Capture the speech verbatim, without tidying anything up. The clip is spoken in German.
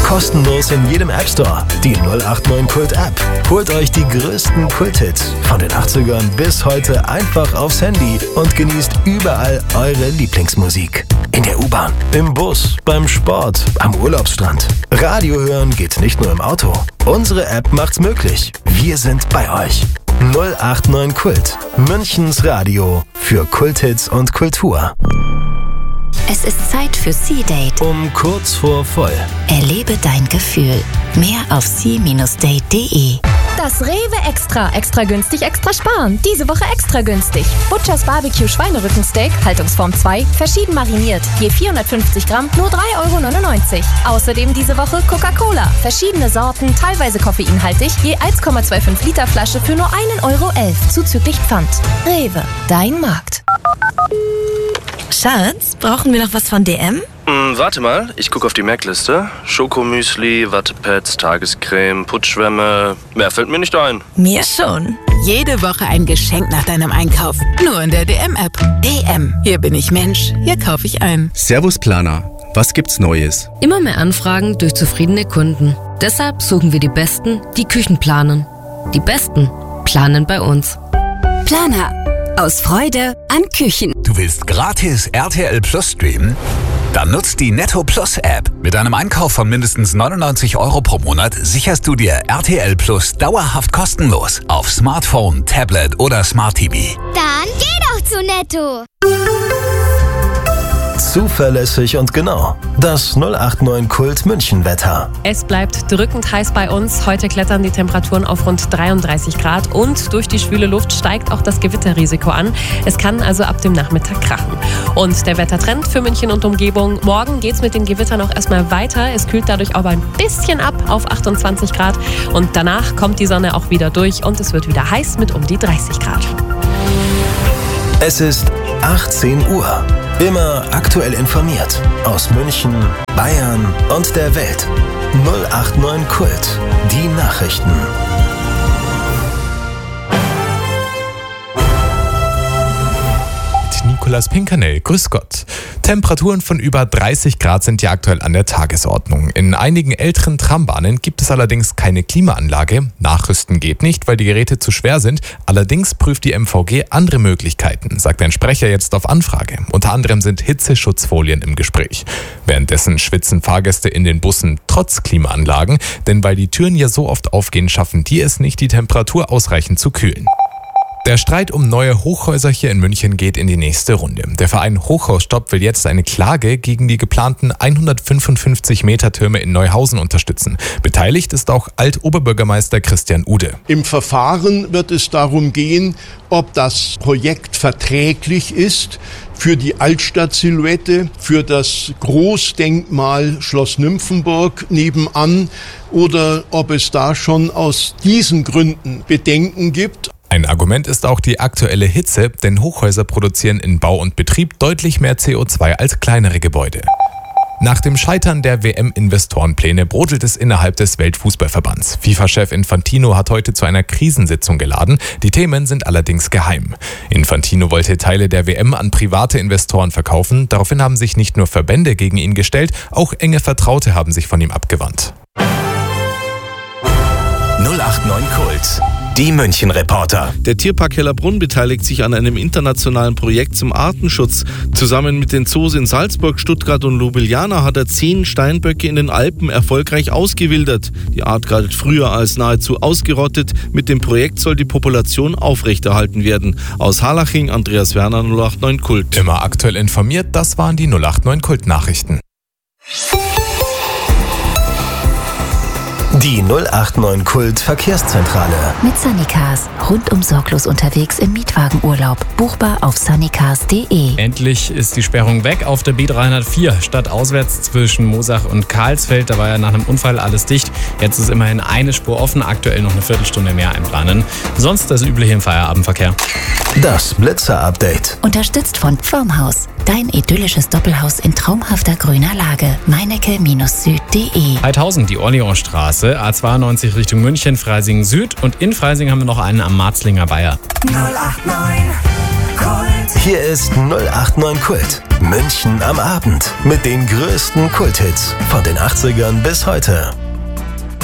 Kostenlos in jedem App Store. Die null acht neun Kult App. Holt euch die größten Kulthits von den achtzigern bis heute einfach aufs Handy und genießt überall eure Lieblingsmusik. In der U-Bahn, im Bus, beim Sport, am Urlaubsstrand. Radio hören geht nicht nur im Auto. Unsere App macht's möglich. Wir sind bei euch. null acht neun Kult. Münchens Radio für Kulthits und Kultur. Es ist Zeit für C-Date. Um kurz vor voll. Erlebe dein Gefühl. Mehr auf c Bindestrich date punkt de. Das Rewe Extra. Extra günstig, extra sparen. Diese Woche extra günstig. Butchers Barbecue Schweinerückensteak, Haltungsform zwei, verschieden mariniert. Je vierhundertfünfzig Gramm, nur drei Euro neunundneunzig. Außerdem diese Woche Coca-Cola. Verschiedene Sorten, teilweise koffeinhaltig. Je eins Komma fünfundzwanzig Liter Flasche für nur ein Euro elf. Zuzüglich Pfand. Rewe, dein Markt. Schatz, brauchen wir noch was von D M? Hm, warte mal, ich gucke auf die Merkliste. Schokomüsli, Wattepads, Tagescreme, Putzschwämme. Mehr fällt mir nicht ein. Mir schon. Jede Woche ein Geschenk nach deinem Einkauf. Nur in der D M-App. D M. Hier bin ich Mensch. Hier kaufe ich ein. Servus Planer. Was gibt's Neues? Immer mehr Anfragen durch zufriedene Kunden. Deshalb suchen wir die Besten, die Küchen planen. Die Besten planen bei uns. Planer. Aus Freude an Küchen. Du willst gratis R T L Plus streamen? Dann nutzt die Netto Plus App. Mit einem Einkauf von mindestens neunundneunzig Euro pro Monat sicherst du dir R T L Plus dauerhaft kostenlos auf Smartphone, Tablet oder Smart T V. Dann geh doch zu Netto. Zuverlässig und genau. Das null acht neun Kult München Wetter. Es bleibt drückend heiß bei uns. Heute klettern die Temperaturen auf rund dreiunddreißig Grad und durch die schwüle Luft steigt auch das Gewitterrisiko an. Es kann also ab dem Nachmittag krachen. Und der Wettertrend für München und Umgebung. Morgen geht's mit den Gewittern auch erstmal weiter. Es kühlt dadurch aber ein bisschen ab auf achtundzwanzig Grad. Und danach kommt die Sonne auch wieder durch und es wird wieder heiß mit um die dreißig Grad. Es ist achtzehn Uhr. Immer aktuell informiert. Aus München, Bayern und der Welt. null acht neun Kult. Die Nachrichten. Nikolaus Pinkernell, grüß Gott. Temperaturen von über dreißig Grad sind ja aktuell an der Tagesordnung. In einigen älteren Trambahnen gibt es allerdings keine Klimaanlage. Nachrüsten geht nicht, weil die Geräte zu schwer sind. Allerdings prüft die M V G andere Möglichkeiten, sagt ein Sprecher jetzt auf Anfrage. Unter anderem sind Hitzeschutzfolien im Gespräch. Währenddessen schwitzen Fahrgäste in den Bussen trotz Klimaanlagen, denn weil die Türen ja so oft aufgehen, schaffen die es nicht, die Temperatur ausreichend zu kühlen. Der Streit um neue Hochhäuser hier in München geht in die nächste Runde. Der Verein Hochhausstopp will jetzt eine Klage gegen die geplanten hundertfünfundfünfzig Meter Türme in Neuhausen unterstützen. Beteiligt ist auch Alt-Oberbürgermeister Christian Ude. Im Verfahren wird es darum gehen, ob das Projekt verträglich ist für die Altstadtsilhouette, für das Großdenkmal Schloss Nymphenburg nebenan oder ob es da schon aus diesen Gründen Bedenken gibt. Ein Argument ist auch die aktuelle Hitze, denn Hochhäuser produzieren in Bau und Betrieb deutlich mehr C O zwei als kleinere Gebäude. Nach dem Scheitern der W M-Investorenpläne brodelt es innerhalb des Weltfußballverbands. FIFA-Chef Infantino hat heute zu einer Krisensitzung geladen. Die Themen sind allerdings geheim. Infantino wollte Teile der W M an private Investoren verkaufen. Daraufhin haben sich nicht nur Verbände gegen ihn gestellt, auch enge Vertraute haben sich von ihm abgewandt. null acht neun Kult. Die München-Reporter. Der Tierpark Hellerbrunn beteiligt sich an einem internationalen Projekt zum Artenschutz. Zusammen mit den Zoos in Salzburg, Stuttgart und Ljubljana hat er zehn Steinböcke in den Alpen erfolgreich ausgewildert. Die Art galt früher als nahezu ausgerottet. Mit dem Projekt soll die Population aufrechterhalten werden. Aus Harlaching, Andreas Werner, null acht neun Kult. Immer aktuell informiert, das waren die null acht neun Kult-Nachrichten. Die null acht neun Kult Verkehrszentrale. Mit Sunnycars. Rundum sorglos unterwegs im Mietwagenurlaub. Buchbar auf sunnycars punkt de. Endlich ist die Sperrung weg auf der B dreihundertvier. Stadtauswärts zwischen Moosach und Karlsfeld. Da war ja nach einem Unfall alles dicht. Jetzt ist immerhin eine Spur offen. Aktuell noch eine Viertelstunde mehr einplanen. Sonst das übliche im Feierabendverkehr. Das Blitzer-Update. Unterstützt von Formhaus. Dein idyllisches Doppelhaus in traumhafter grüner Lage. meinecke Süd punkt de. Heidhausen, die Orleansstraße, A zweiundneunzig Richtung München, Freising Süd und in Freising haben wir noch einen am Marzlinger Weiher. null acht neun Kult. Hier ist null acht neun Kult. München am Abend mit den größten Kulthits von den achtzigern bis heute.